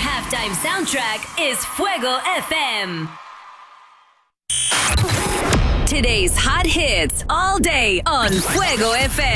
halftime soundtrack is Fuego FM. Today's hot hits all day on Fuego FM.